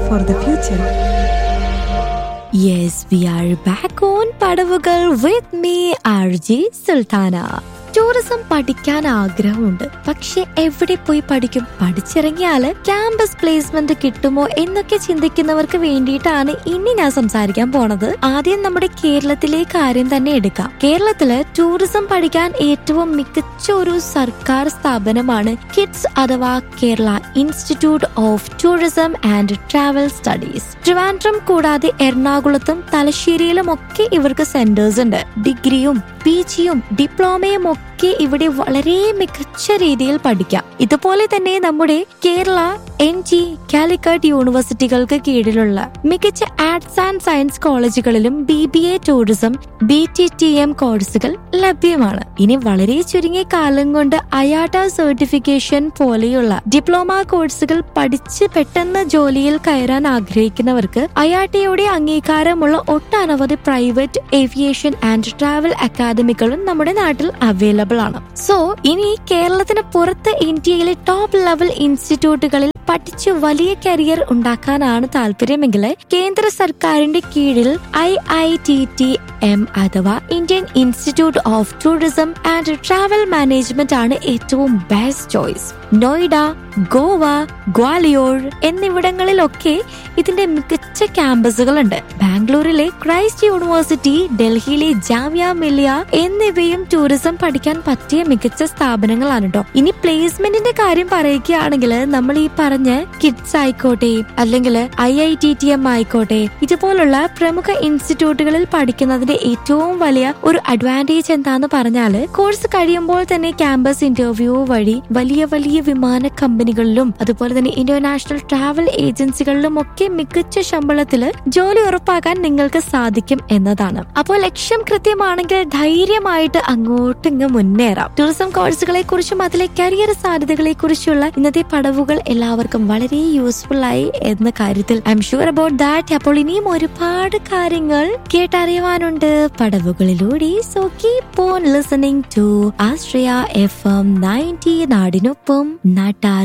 for the future. Yes, we are back on പടവുകൾ with me, RJ Sultana. Tourism പഠിക്കാൻ ആഗ്രഹമുണ്ട്, പക്ഷെ എവിടെ പോയി പഠിക്കും? പഠിച്ചിറങ്ങിയാല് ക്യാമ്പസ് പ്ലേസ്മെന്റ് കിട്ടുമോ എന്നൊക്കെ ചിന്തിക്കുന്നവർക്ക് വേണ്ടിയിട്ടാണ് ഇനി ഞാൻ സംസാരിക്കാൻ പോണത്. ആദ്യം നമ്മുടെ കേരളത്തിലെ കാര്യം തന്നെ എടുക്കാം. കേരളത്തില് ടൂറിസം പഠിക്കാൻ ഏറ്റവും മികച്ച ഒരു സർക്കാർ സ്ഥാപനമാണ് കിഡ്സ് അഥവാ Kerala institute of tourism and travel studies. Trivandrum കൂടാതെ എറണാകുളത്തും തലശ്ശേരിയിലും ഒക്കെ ഇവർക്ക് സെന്റേഴ്സ് ഉണ്ട്. ഡിഗ്രിയും പിജിയും ഡിപ്ലോമയും ഒക്കെ ഇവിടെ വളരെ മികച്ച രീതിയിൽ പഠിക്കാം. ഇതുപോലെ തന്നെ നമ്മുടെ കേരള NG കാലിക്കറ്റ് യൂണിവേഴ്സിറ്റികൾക്ക് കീഴിലുള്ള മികച്ച ആർട്സ് ആൻഡ് സയൻസ് കോളേജുകളിലും BBA ടൂറിസം BTTM കോഴ്സുകൾ ലഭ്യമാണ്. ഇനി വളരെ ചുരുങ്ങിയ കാലം കൊണ്ട് അയാട്ട സർട്ടിഫിക്കേഷൻ പോലെയുള്ള ഡിപ്ലോമ കോഴ്സുകൾ പഠിച്ച് പെട്ടെന്ന് ജോലിയിൽ കയറാൻ ആഗ്രഹിക്കുന്നവർക്ക് അയാട്ടയുടെ അംഗീകാരമുള്ള ഒട്ടനവധി പ്രൈവറ്റ് ഏവിയേഷൻ ആൻഡ് ട്രാവൽ അക്കാദമികളും നമ്മുടെ നാട്ടിൽ അവൈലബിൾ ആണ്. സോ ഇനി കേരളത്തിന് പുറത്ത് ഇന്ത്യയിലെ ടോപ്പ് ലെവൽ ഇൻസ്റ്റിറ്റ്യൂട്ടുകളിൽ പഠിച്ച് വലിയ കരിയർ ഉണ്ടാക്കാനാണ് താല്പര്യമെങ്കിൽ കേന്ദ്ര സർക്കാരിന്റെ കീഴിൽ IITTM അഥവാ Indian institute of tourism and travel management ആണ് ഏറ്റവും ബെസ്റ്റ് ചോയ്സ്. നോയിഡ, ഗോവ, ഗ്വാലിയോർ എന്നിവിടങ്ങളിലൊക്കെ ഇതിന്റെ മികച്ച ക്യാമ്പസുകളുണ്ട്. ബാംഗ്ലൂരിലെ ക്രൈസ്റ്റ് യൂണിവേഴ്സിറ്റി, ഡൽഹിയിലെ ജാമിയ മില്ലിയ എന്നിവയും ടൂറിസം പഠിക്കാൻ പറ്റിയ മികച്ച സ്ഥാപനങ്ങളാണ് കേട്ടോ. ഇനി പ്ലേസ്മെന്റിന്റെ കാര്യം പറയുകയാണെങ്കിൽ നമ്മൾ ഈ പറഞ്ഞ കിഡ്സ് ആയിക്കോട്ടെ അല്ലെങ്കിൽ IITTM ആയിക്കോട്ടെ, ഇതുപോലുള്ള പ്രമുഖ ഇൻസ്റ്റിറ്റ്യൂട്ടുകളിൽ പഠിക്കുന്നതിന്റെ ഏറ്റവും വലിയ ഒരു അഡ്വാൻറ്റേജ് എന്താന്ന് പറഞ്ഞാല് കോഴ്സ് കഴിയുമ്പോൾ തന്നെ ക്യാമ്പസ് ഇന്റർവ്യൂ വഴി വലിയ വലിയ വിമാന കമ്പനികളിലും അതുപോലെ തന്നെ ഇന്റർനാഷണൽ ട്രാവൽ ഏജൻസികളിലും ഒക്കെ മികച്ച ശമ്പളത്തില് ജോലി ഉറപ്പാക്കാൻ നിങ്ങൾക്ക് സാധിക്കും എന്നതാണ്. അപ്പോൾ ലക്ഷ്യം കൃത്യമാണെങ്കിൽ ധൈര്യമായിട്ട് അങ്ങോട്ടിങ്ങ് മുന്നേറാം. ടൂറിസം കോഴ്സുകളെ കുറിച്ചും അതിലെ കരിയർ സാധ്യതകളെ കുറിച്ചുള്ള ഇന്നത്തെ പടവുകൾ എല്ലാവർക്കും വളരെ യൂസ്ഫുൾ ആയി എന്ന കാര്യത്തിൽ I am sure about that. അപ്പോൾ ഇനിയും ഒരുപാട് കാര്യങ്ങൾ കേട്ടറിയുവാനുണ്ട് പടവുകളിലൂടെ. So keep on listening to Ashraya FM 90 നാടിനൊപ്പം നാട്ടാർ